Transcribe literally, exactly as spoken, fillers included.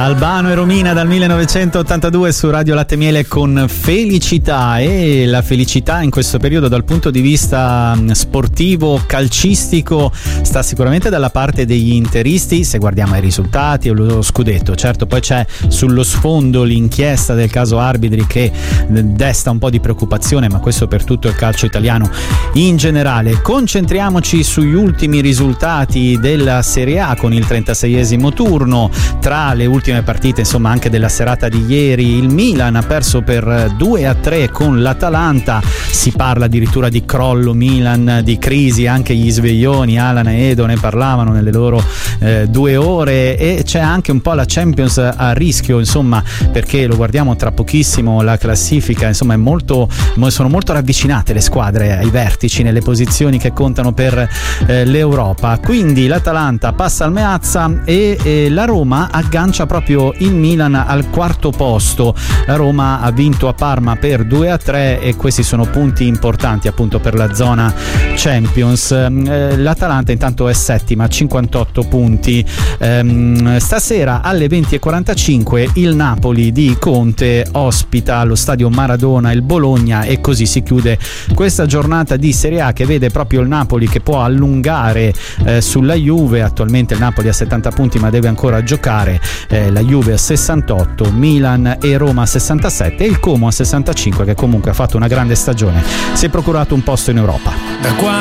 Albano e Romina dal millenovecentottantadue su Radio Latte Miele con Felicità. E la felicità in questo periodo dal punto di vista sportivo, calcistico, sta sicuramente dalla parte degli interisti, se guardiamo i risultati e lo scudetto. Certo, poi c'è sullo sfondo l'inchiesta del caso arbitri che desta un po' di preoccupazione, ma questo per tutto il calcio italiano in generale. Concentriamoci sugli ultimi risultati della Serie A con il trentaseiesimo turno. Tra le ultime partite, insomma, anche della serata di ieri, il Milan ha perso per due a tre con l'Atalanta. Si parla addirittura di crollo Milan, di crisi, anche gli sveglioni Alan e Edo ne parlavano nelle loro eh, due ore, e c'è anche un po' la Champions a rischio, insomma, perché lo guardiamo tra pochissimo la classifica, insomma è molto, sono molto ravvicinate le squadre ai vertici nelle posizioni che contano per eh, l'Europa. Quindi l'Atalanta passa al Meazza e eh, la Roma aggancia proprio il Milan al quarto posto. La Roma ha vinto a Parma per due a tre e questi sono punti importanti appunto per la zona Champions. Eh, L'Atalanta intanto è settima a cinquantotto punti. Eh, stasera alle venti e quarantacinque il Napoli di Conte ospita allo stadio Maradona il Bologna, e così si chiude questa giornata di Serie A che vede proprio il Napoli che può allungare eh, sulla Juve. Attualmente il Napoli ha settanta punti ma deve ancora giocare, eh, la Juve a sessantotto, Milan e Roma a sessantasette e il Como a sessantacinque, che comunque ha fatto una grande stagione, si è procurato un posto in Europa.